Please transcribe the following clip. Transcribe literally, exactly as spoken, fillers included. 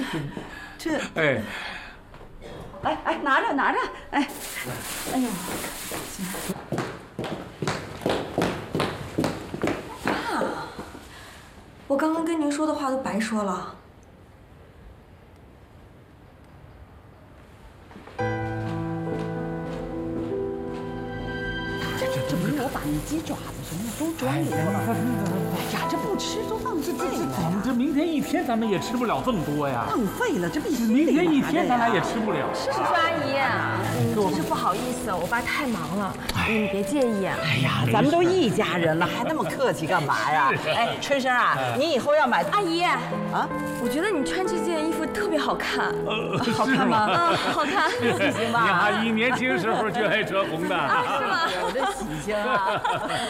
这哎， 哎哎，拿着拿着，哎，哎呦， 爸，我刚刚跟您说的话都白说了。 这不是我把那鸡爪子什么都装里头了。哎呀，这不吃都浪费了。 咱们这明天一天咱们也吃不了这么多呀。 浪费了，这必须明天一天咱俩也吃不了。 是叔叔阿姨，嗯，真是不好意思，我爸太忙了，你们别介意啊。 哎呀，咱们都一家人了，还那么客气干嘛呀？哎，春生啊，你以后要买阿姨啊，我觉得你穿这件衣服特别好看。 好看吗？ 嗯，好看。 行吧。 你阿姨年轻时候就爱穿红的。 啊，是吗？ 我这喜庆啊。